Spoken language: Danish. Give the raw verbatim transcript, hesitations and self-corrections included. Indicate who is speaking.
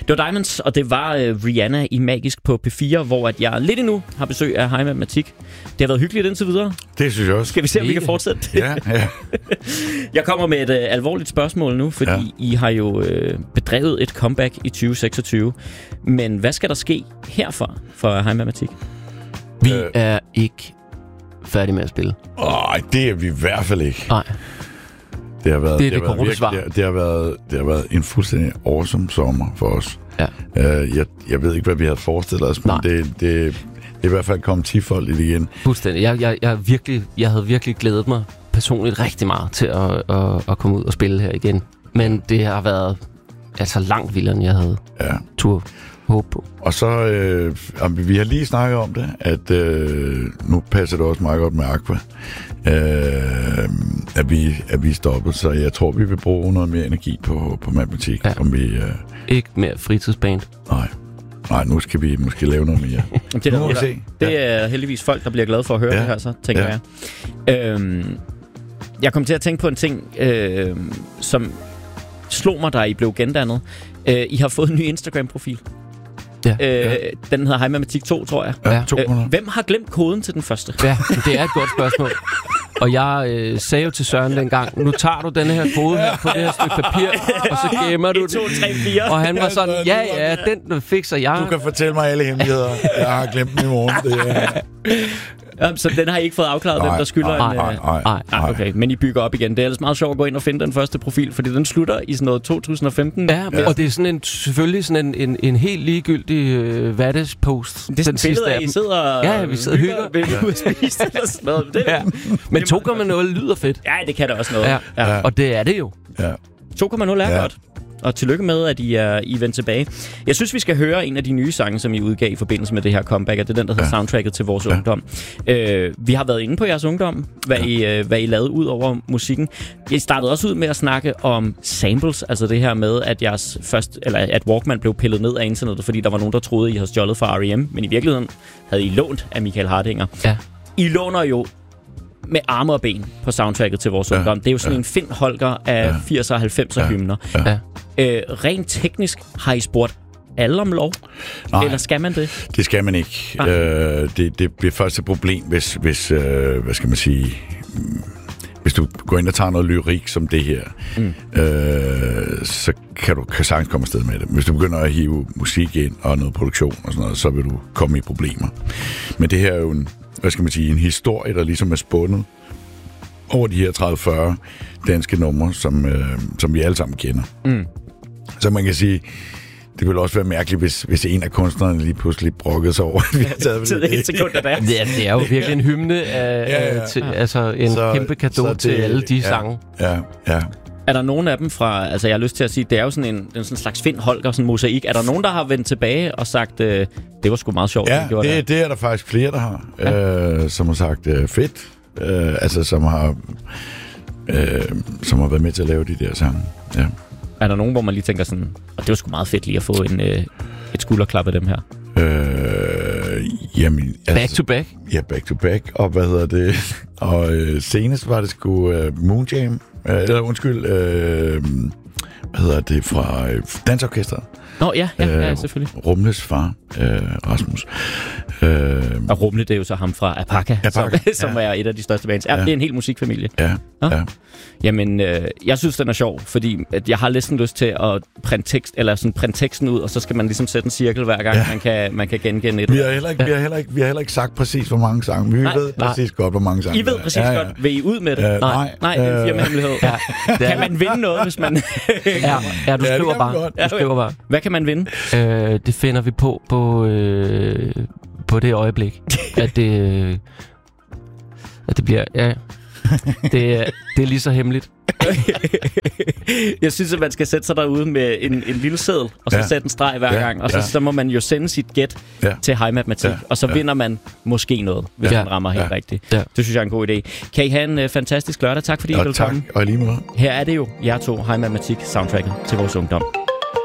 Speaker 1: Det var Diamonds, og det var uh, Rihanna i Magisk på P fire, hvor at jeg lidt endnu har besøg af Hej Matematik. Det har været hyggeligt indtil videre.
Speaker 2: Det synes jeg også.
Speaker 1: Skal vi se, om vi kan fortsætte?
Speaker 2: Ja, ja.
Speaker 1: Jeg kommer med et uh, alvorligt spørgsmål nu, fordi ja. I har jo uh, bedrevet et comeback i tyve seksogtyve. Men hvad skal der ske herfra for Hej Matematik?
Speaker 3: Vi øh. er ikke færdige med at spille.
Speaker 2: Nej, det er vi i hvert fald ikke.
Speaker 3: Nej.
Speaker 2: Det har været,
Speaker 3: det er
Speaker 2: det,
Speaker 3: det korte svar.
Speaker 2: Det, det, har været, det har været en fuldstændig awesome sommer for os.
Speaker 3: Ja.
Speaker 2: Uh, jeg, jeg ved ikke, hvad vi havde forestillet os, men det, det, det er i hvert fald kommet tifoldigt igen.
Speaker 3: Fuldstændig. Jeg, jeg, jeg, virkelig, jeg havde virkelig glædet mig personligt rigtig meget til at, at, at komme ud og spille her igen. Men det har været altså langt vildere, end jeg havde
Speaker 2: ja.
Speaker 3: tur håb på.
Speaker 2: Og så, øh, vi har lige snakket om det, at øh, nu passer det også meget godt med Aqua, øh, at, vi, at vi er stoppet, så jeg tror, vi vil bruge noget mere energi på, på matematik.
Speaker 3: Ja.
Speaker 2: Om vi, øh...
Speaker 3: Ikke mere fritidsband.
Speaker 2: Nej. Nej, nu skal vi måske lave noget mere.
Speaker 1: det, er, der, det, det er heldigvis folk, der bliver glade for at høre ja. det her, så tænker ja. jeg. Øhm, jeg kom til at tænke på en ting, øh, som slog mig, da I blev gendannet. Øh, I har fået en ny Instagram-profil.
Speaker 3: Ja.
Speaker 1: Øh,
Speaker 3: ja.
Speaker 1: Den hedder Hej Matematik to, tror jeg.
Speaker 2: Ja, to hundrede.
Speaker 1: Øh, hvem har glemt koden til den første?
Speaker 3: Ja, det er et godt spørgsmål. Og jeg øh, sagde jo til Søren dengang, nu tager du denne her kode her på det her stykke papir, og så gemmer du
Speaker 1: et, to, tre, fire.
Speaker 3: Og han var sådan, ja, ja, den fikser jeg.
Speaker 2: Du kan fortælle mig alle hemmeligheder. Jeg har glemt den i morgen. Det er...
Speaker 1: Ja, så den har I ikke fået afklaret,
Speaker 2: nej,
Speaker 1: hvem der skylder
Speaker 2: nej,
Speaker 1: en...
Speaker 2: Nej, nej, nej,
Speaker 1: nej. Okay, men I bygger op igen. Det er ellers meget sjovt at gå ind og finde den første profil, fordi den slutter i sådan noget to tusind og femten.
Speaker 3: Ja, ja. Og det er sådan en, selvfølgelig sådan en, en, en helt ligegyldig øh, Vattes-post.
Speaker 1: Det er sådan et billede af, I sidder og
Speaker 3: ja, vi sidder og hygger.
Speaker 1: Vil du spise eller sådan noget. Det,
Speaker 3: ja. Men to komma nul lyder fedt.
Speaker 1: Ja, det kan da også noget.
Speaker 3: Ja. Ja. Og det er det jo.
Speaker 2: Ja.
Speaker 1: to komma nul er ja. godt. Og tillykke med, at I er I vendt tilbage. Jeg synes, vi skal høre en af de nye sange, som I udgav i forbindelse med det her comeback, og det er den, der hedder ja. Soundtracket til vores ja. ungdom. Øh, vi har været inde på jeres ungdom, hvad, ja. I, øh, hvad I lavede ud over musikken. Jeg startede også ud med at snakke om samples, altså det her med, at jeres først, eller at Walkman blev pillet ned af internettet, fordi der var nogen, der troede, I havde stjålet fra R E M, men i virkeligheden havde I lånt af Michael Hardinger.
Speaker 3: Ja.
Speaker 1: I låner jo med arme og ben på soundtracket til vores ja. ungdom. Det er jo sådan ja. en Finn Holger af ja. firser og halvfemser ja. hymner. Ja. Øh, rent teknisk har I spurgt alle om lov? Nej, eller skal man det?
Speaker 2: Det skal man ikke. Øh, det, det bliver først et problem, hvis, hvis øh, hvad skal man sige, hvis du går ind og tager noget lyrik som det her, mm. øh, så kan du kan sagtens komme afsted med det. Hvis du begynder at hive musik ind og noget produktion og sådan noget, så vil du komme i problemer. Men det her er jo en, hvad skal man sige, en historie, der ligesom er spundet over de her tredive fyrre danske numre, som, øh, som vi alle sammen kender. Mm. Så man kan sige, det ville også være mærkeligt, hvis, hvis en af kunstnerne lige pludselig brokkede sig over, at vi har taget
Speaker 1: det. Et sekund, der.
Speaker 3: Det, er, det er jo virkelig en hymne af, ja, ja. Til, altså en så, kæmpe cadeau til alle de
Speaker 2: ja,
Speaker 3: sange.
Speaker 2: Ja, ja.
Speaker 1: Er der nogen af dem fra, altså jeg har lyst til at sige, det er jo sådan en, en sådan slags Finn Holger, sådan en mosaik. Er der nogen, der har vendt tilbage og sagt, øh, det var sgu meget sjovt?
Speaker 2: Ja, det, det, det er der faktisk flere, der har, ja. øh, som har sagt, øh, fedt. Øh, altså, som har, øh, som har været med til at lave de der sange. Ja.
Speaker 1: Er der nogen, hvor man lige tænker sådan, og det var sgu meget fedt lige at få en, øh, et skulderklap af dem her?
Speaker 2: Øh, jamen, altså,
Speaker 3: back to back?
Speaker 2: Ja, back to back. Og hvad hedder det? Og øh, senest var det sgu øh, Moonjam. Øh, eller undskyld, øh, hvad hedder det? Fra øh, Dansorkestret.
Speaker 1: Nå ja, ja, ja, selvfølgelig.
Speaker 2: Rumles far, øh, Rasmus. Øh,
Speaker 1: og Rumle, det er jo så ham fra Apaka,
Speaker 2: Apaka
Speaker 1: som, som ja. er et af de største bands. Ja, ja. Det er en hel musikfamilie.
Speaker 2: Ja,
Speaker 1: ja.
Speaker 2: ja.
Speaker 1: Jamen, øh, jeg synes, den er sjov, fordi at jeg har næsten lyst til at printe tekst, eller sådan printe teksten ud, og så skal man ligesom sætte en cirkel hver gang, ja. man kan man kan genkende et.
Speaker 2: Vi har heller ikke, ja. vi har heller ikke, vi har heller ikke sagt præcis, hvor mange sange. Vi nej, ved nej. præcis godt, hvor mange sange.
Speaker 1: I ved præcis ja, ja. godt. Vil I ud med det?
Speaker 2: Uh, nej.
Speaker 1: Nej, det er en firmahemmelighed. Ja. Kan man vinde noget, hvis man...
Speaker 3: ja, ja, du skriver ja, bare. Du skriver bare.
Speaker 1: Hvad kan man vinde?
Speaker 3: Øh, det finder vi på på, øh, på det øjeblik, at det, at det bliver... Ja, det, er, det er lige så hemmeligt.
Speaker 1: Jeg synes, at man skal sætte sig derude med en, en lille seddel, og så ja. sætte en streg hver ja. gang. Og så, ja. så må man jo sende sit gæt ja. til Hej Matematik, ja. og så ja. vinder man måske noget, hvis ja. man rammer helt ja. rigtigt. Ja. Det synes jeg er en god idé. Kan I have en uh, fantastisk lørdag. Tak fordi I ville komme.
Speaker 2: Tak, og lige måde.
Speaker 1: Her er det jo jer to, Hej Matematik, soundtracket til vores ungdom.